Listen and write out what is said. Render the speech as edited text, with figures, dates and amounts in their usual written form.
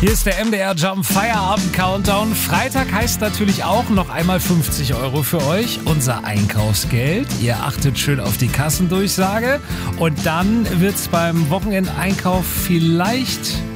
Hier ist der MDR Jump Feierabend Countdown. Freitag heißt natürlich auch noch einmal 50 € für euch. Unser Einkaufsgeld. Ihr achtet schön auf die Kassendurchsage. Und dann wird's beim Wochenendeinkauf vielleicht